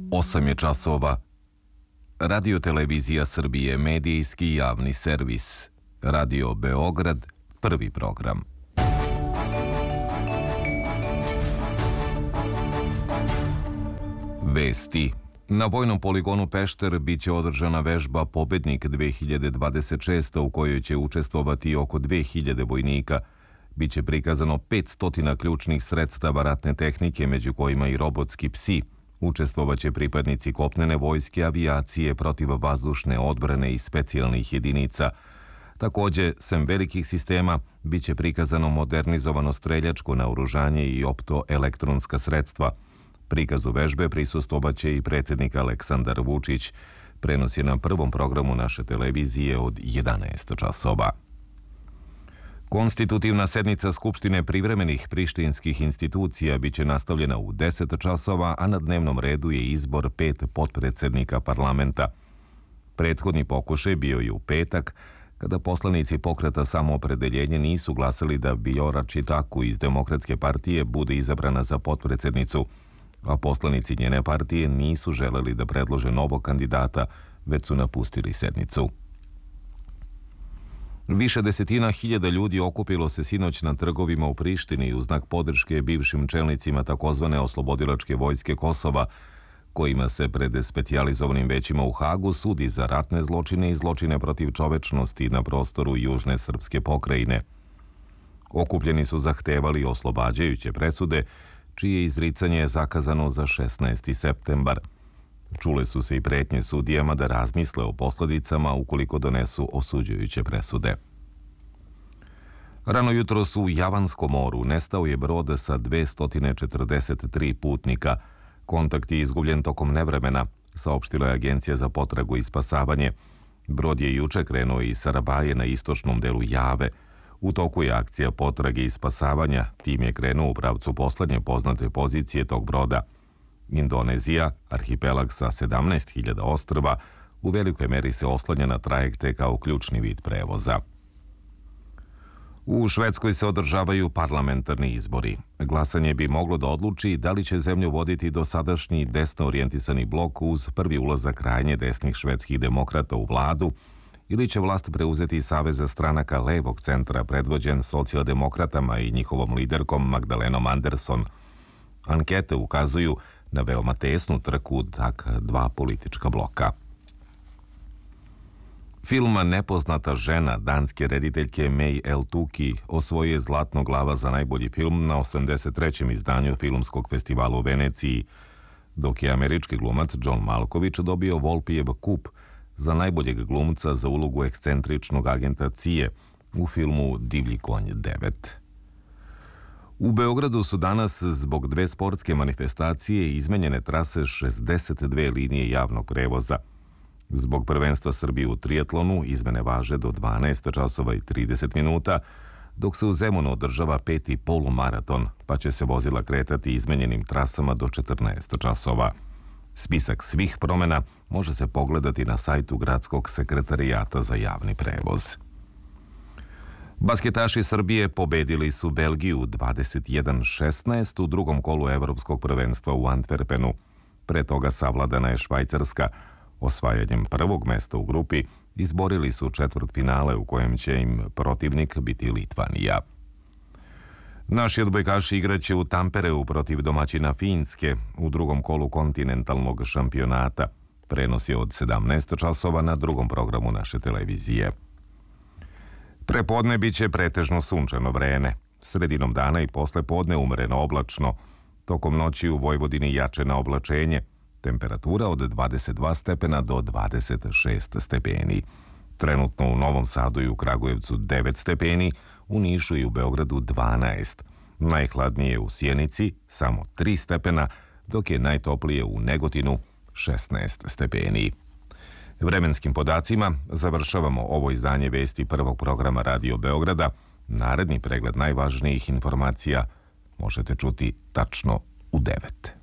8 je časova. Radio Televizija Srbije, medijski javni servis. Radio Beograd, prvi program. Vesti. Na vojnom poligonu Pešter biće održana vežba Pobednik 2026, u kojoj će učestvovati oko 2000 vojnika. Biće prikazano 500 ključnih sredstava ratne tehnike, među kojima i robotski psi. Učestvovaće pripadnici kopnene vojske, avijacije, protivvazdušne odbrane i specijalnih jedinica. Takođe, sem velikih sistema, biće prikazano modernizovano streljačko naoružanje i optoelektronska sredstva. Prikazu vežbe prisustvovaće i predsjednik Aleksandar Vučić. Prenos je na prvom programu naše televizije od 11 časova. Konstitutivna sednica Skupštine privremenih prištinskih institucija biće nastavljena u 10 časova, a na dnevnom redu je izbor 5 potpredsednika parlamenta. Prethodni pokušaj bio je u petak, kada poslanici Pokreta Samoopredeljenje nisu glasali da Vijora Čitaku iz Demokratske partije bude izabrana za potpredsednicu, a poslanici njene partije nisu želeli da predlože novog kandidata, već su napustili sednicu. Više desetina hiljada ljudi okupilo se sinoć na trgovima u Prištini u znak podrške bivšim čelnicima takozvane oslobodilačke vojske Kosova, kojima se pred specijalizovanim većima u Hagu sudi za ratne zločine i zločine protiv čovečnosti na prostoru južne srpske pokrajine. Okupljeni su zahtevali oslobađajuće presude, čije izricanje je zakazano za 16. septembar. Čule su se i pretnje sudijama da razmisle o posledicama ukoliko donesu osuđujuće presude. Rano jutros u Javanskom moru nestao je brod sa 243 putnika. Kontakt je izgubljen tokom nevremena, saopštila je Agencija za potragu i spasavanje. Brod je juče krenuo iz Sarabaje na istočnom delu Jave. U toku je akcija potrage i spasavanja, tim je krenuo u pravcu poslednje poznate pozicije tog broda. Indonezija, arhipelag sa 17.000 ostrva, u velikoj meri se oslanja na trajekte kao ključni vid prevoza. U Švedskoj se održavaju parlamentarni izbori. Glasanje bi moglo da odluči da li će zemlju voditi dosadašnji desno orijentisani blok uz prvi ulazak krajnje desnih švedskih demokrata u vladu, ili će vlast preuzeti saveza stranaka levog centra predvođen socijaldemokratama i njihovom liderkom Magdalenom Andersson. Ankete ukazuju na veoma tesnu trku dva politička bloka. Film Nepoznata žena danske rediteljke May El-Tuki osvojio je Zlatno glava za najbolji film na 83. izdanju Filmskog festivala u Veneciji, dok je američki glumac John Malkovich dobio Volpijev kup za najboljeg glumca za ulogu ekscentričnog agenta CIA u filmu Divlji konj 9. U Beogradu su danas zbog dve sportske manifestacije izmenjene trase 62 linije javnog prevoza. Zbog prvenstva Srbije u triatlonu izmene važe do 12 časova i 30 minuta, dok se u Zemunu održava 5. polumaraton, pa će se vozila kretati izmenjenim trasama do 14 časova. Spisak svih promena može se pogledati na sajtu Gradskog sekretarijata za javni prevoz. Basketaši Srbije pobedili su Belgiju 21-16 u drugom kolu Evropskog prvenstva u Antwerpenu. Pre toga savladana je Švajcarska. Osvajanjem prvog mesta u grupi izborili su četvrtfinale u kojem će im protivnik biti Litvanija. Naši odbojkaši igraće u Tampereu protiv domaćina Finske u drugom kolu kontinentalnog šampionata. Prenos je od 17 časova na drugom programu naše televizije. Prepodne biće pretežno sunčano vreme. Sredinom dana i posle podne umereno oblačno. Tokom noći u Vojvodini jače na oblačenje. Temperatura od 22 stepena do 26 stepeni. Trenutno u Novom Sadu i u Kragujevcu 9 stepeni, u Nišu i u Beogradu 12. Najhladnije u Sjenici samo 3 stepena, dok je najtoplije u Negotinu 16 stepeni. Vremenskim podacima završavamo ovo izdanje vesti prvog programa Radio Beograda. Naredni pregled najvažnijih informacija možete čuti tačno u 9.